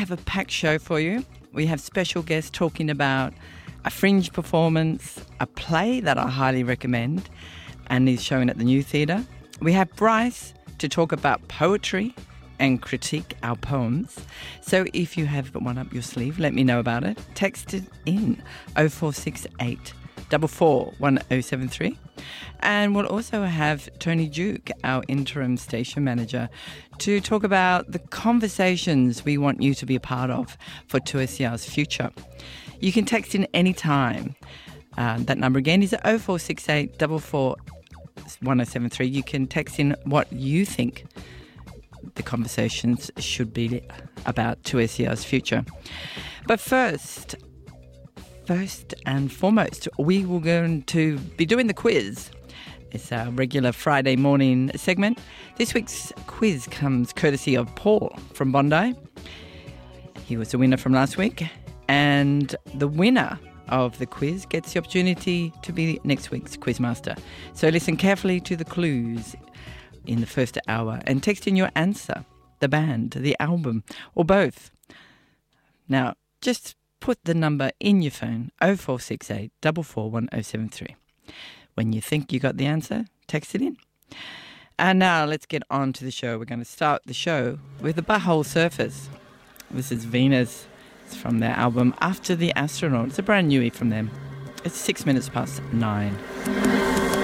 We have a packed show for you. We have special guests talking about a fringe performance, a play that I highly recommend and is showing at the New Theatre. We have Bryce to talk about poetry and critique our poems. So if you have one up your sleeve, let me know about it. Text it in 0468 441073. And we'll also have Tony Duke, our interim station manager, to talk about the conversations we want you to be a part of for 2SER's future. You can text in any time. That number again is 0468 441073. You can text in what you think the conversations should be about 2SER's future. But first and foremost, we were going to be doing the quiz. It's our regular Friday morning segment. This week's quiz comes courtesy of Paul from Bondi. He was the winner from last week. And the winner of the quiz gets the opportunity to be next week's quizmaster. So listen carefully to the clues in the first hour and text in your answer, the band, the album, or both. Now, just put the number in your phone, 0468 441073. When you think you got the answer, text it in. And now let's get on to the show. We're going to start the show with the Butthole Surfers. This is Venus. It's from their album After the Astronaut. It's a brand newie from them. It's 9:06.